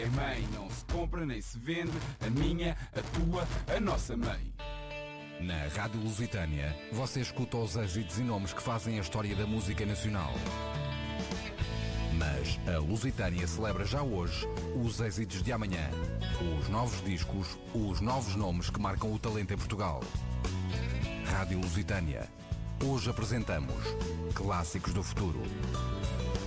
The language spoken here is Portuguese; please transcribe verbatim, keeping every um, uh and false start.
é mãe, não se compra nem se vende. A minha, a tua, a nossa mãe. Na Rádio Lusitânia, você escuta os êxitos e nomes que fazem a história da música nacional. Mas a Lusitânia celebra já hoje os êxitos de amanhã. Os novos discos, os novos nomes que marcam o talento em Portugal. Rádio Lusitânia. Hoje apresentamos Clássicos do Futuro.